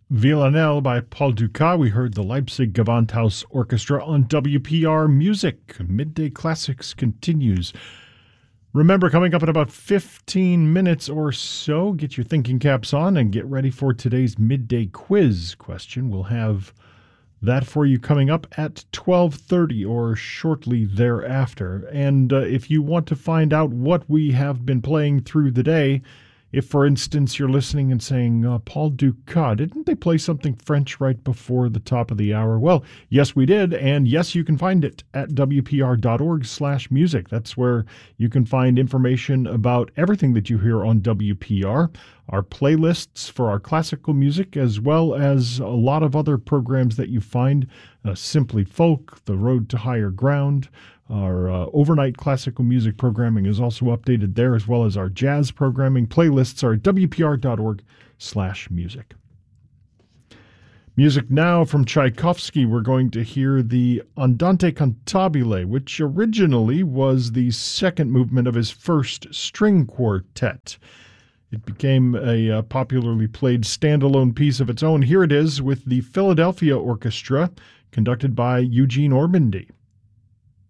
Villanelle by Paul Dukas. We heard the Leipzig Gewandhaus Orchestra on WPR Music. Midday Classics continues. Remember, coming up in about 15 minutes or so, get your thinking caps on and get ready for today's midday quiz question. We'll have that for you coming up at 12:30 or shortly thereafter. And if you want to find out what we have been playing through the day, if, for instance, you're listening and saying, Paul Dukas, didn't they play something French right before the top of the hour? Well, yes, we did, and yes, you can find it at wpr.org/music. That's where you can find information about everything that you hear on WPR, our playlists for our classical music, as well as a lot of other programs that you find, Simply Folk, The Road to Higher Ground. Our overnight classical music programming is also updated there, as well as our jazz programming. Playlists are at wpr.org/music. Music now from Tchaikovsky. We're going to hear the Andante Cantabile, which originally was the second movement of his first string quartet. It became a popularly played standalone piece of its own. Here it is with the Philadelphia Orchestra, conducted by Eugene Ormandy.